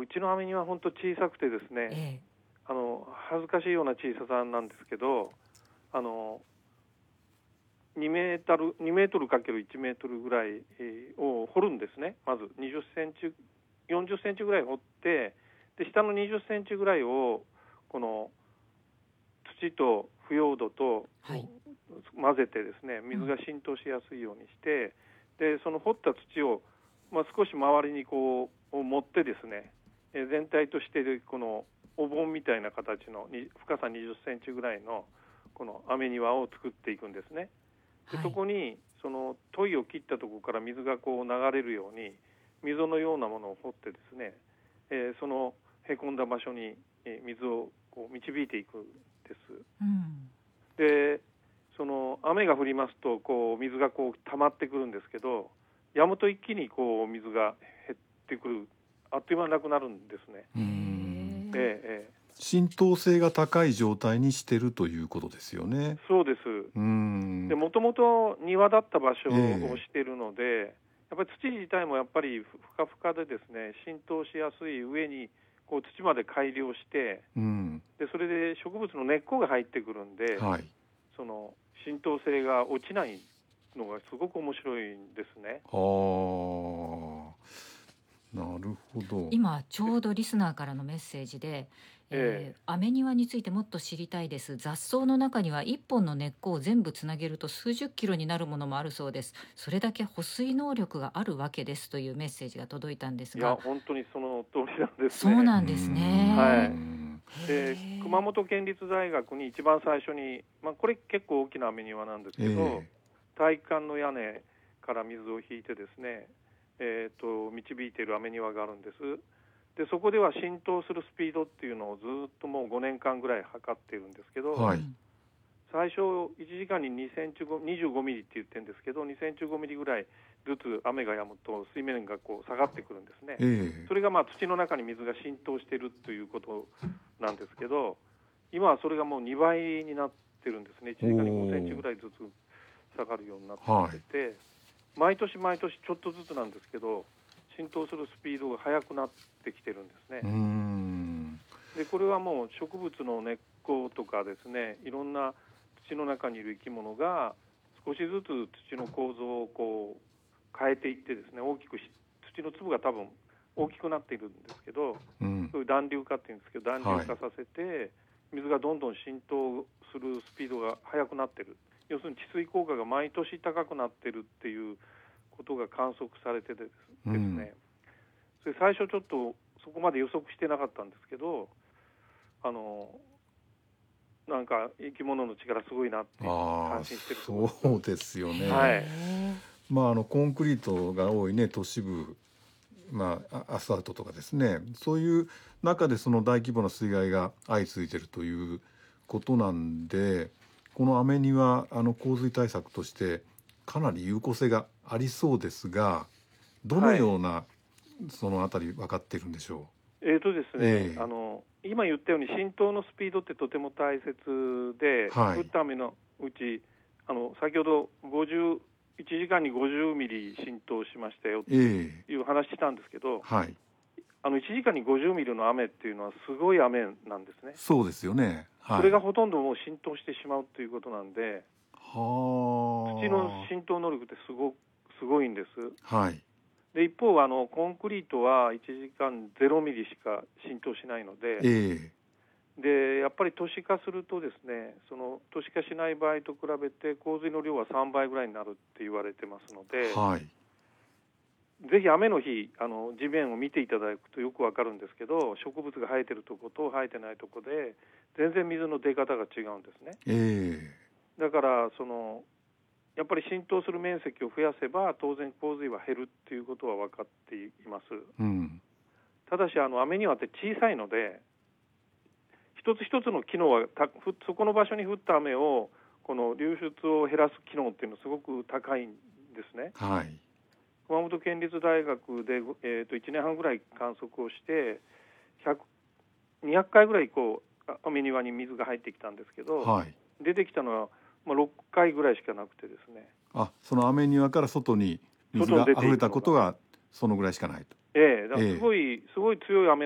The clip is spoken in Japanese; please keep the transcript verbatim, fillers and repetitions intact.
うちの雨庭は本当小さくてですね、ええ、あの恥ずかしいような小ささなんですけど、あのにメートル、にメートルかけるいちメートルぐらいを掘るんですね。まずにじゅっセンチ、よんじゅっセンチぐらい掘って、で下のにじゅっセンチぐらいをこの土と腐葉土と混ぜてですね、水が浸透しやすいようにして、でその掘った土を、まあ、少し周りにこう持ってですね、全体としてこのお盆みたいな形の深さにじゅっセンチぐらいのこの雨庭を作っていくんですね。でそこにその樋を切ったところから水がこう流れるように溝のようなものを掘ってですね、えー、そのへこんだ場所に水をこう導いていくんです、うん、でその雨が降りますとこう水がこう溜まってくるんですけど、止むと一気にこう水が減ってくる、あっという間になくなるんですね。 うーん、 ええ、 浸透性が高い状態にしてるということですよね。 そうです。 うーん、 でもともと庭だった場所をしているので、えー、やっぱり土自体もやっぱりふかふかでですね、浸透しやすい上にこう土まで改良して、うん、でそれで植物の根っこが入ってくるんで、はい、その浸透性が落ちないのがすごく面白いんですね。 はあ、なるほど。 今ちょうどリスナーからのメッセージで、えー、雨庭についてもっと知りたいです。雑草の中にはいっぽんの根っこを全部つなげると数十キロになるものもあるそうです。それだけ保水能力があるわけですというメッセージが届いたんですが、 いや本当にその通りなんですね。 そうなんですね。 はい。で熊本県立大学に一番最初に、まあ、これ結構大きな雨庭なんですけど、体育館の屋根から水を引いてですね、えー、と導いている雨庭があるんです。でそこでは浸透するスピードっていうのをずっともうごねんかんぐらい測っているんですけど、はい、最初いちじかんににセンチにじゅうごミリって言ってるんですけど、にセンチごミリぐらいずつ雨が止むと水面がこう下がってくるんですね。えー、それがまあ土の中に水が浸透しているということなんですけど、今はそれがもうにばいになってるんですね。いちじかんにごセンチぐらいずつ下がるようになってて、はい、毎年毎年ちょっとずつなんですけど浸透するスピードが速くなってきてるんですね。うーん、でこれはもう植物の根っことかですね、いろんな土の中にいる生き物が少しずつ土の構造をこう変えていってですね、大きくし土の粒が多分大きくなっているんですけど、うん、そういう団粒化っていうんですけど、団粒化させて、はい、水がどんどん浸透するスピードが速くなっている、要するに治水効果が毎年高くなっているっていうことが観測されてですね、うん、それ最初ちょっとそこまで予測してなかったんですけど、あのなんか生き物の力すごいなって感心してるところです。 そうですよね。 はい、 まああのコンクリートが多いね都市部、まあアスファルトとかですね、そういう中でその大規模な水害が相次いでいるということなんで、この雨庭あの洪水対策としてかなり有効性がありそうですが、どのような、はい、そのあたり分かっているんでしょう。えーとですね、えー、あの今言ったように浸透のスピードってとても大切で、はい、降った雨のうちあの先ほどごじゅういちじかんにごじゅうミリ浸透しましたよっていう話したんですけど、えーはい、あのいちじかんにごじゅうミリの雨っていうのはすごい雨なんですね。 そうですよね、 はい、それがほとんどもう浸透してしまうということなんで、 は土の浸透能力ってすごすごいんです。 はい、 で一方あのコンクリートはいちじかんゼロミリしか浸透しないので、えー、でやっぱり都市化するとですね、その都市化しない場合と比べて洪水の量はさんばいぐらいになるって言われてますので、はい、ぜひ雨の日あの地面を見ていただくとよくわかるんですけど、植物が生えてるとこと生えてないとこで全然水の出方が違うんですね。えー、だからそのやっぱり浸透する面積を増やせば当然洪水は減るっていうことは分かっています。うん、ただしあの雨庭って小さいので一つ一つの機能はたそこの場所に降った雨をこの流出を減らす機能っていうのはすごく高いんですね。はい、熊本県立大学で、えー、といちねんはんぐらい観測をしてひゃく、にひゃっかいぐらいこう雨庭に水が入ってきたんですけど、はい、出てきたのはまあ、ろっかいぐらいしかなくてですね。 あ、その雨庭から外に水が溢れたことがそのぐらいしかないと。 ええ、だからすごい、ええ、すごい強い雨